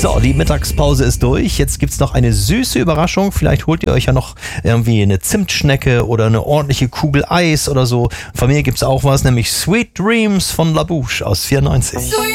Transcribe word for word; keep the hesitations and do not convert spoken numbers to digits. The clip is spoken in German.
So, die Mittagspause ist durch. Jetzt gibt's noch eine süße Überraschung. Vielleicht holt ihr euch ja noch irgendwie eine Zimtschnecke oder eine ordentliche Kugel Eis oder so. Von mir gibt's auch was, nämlich Sweet Dreams von La Bouche aus vierundneunzig.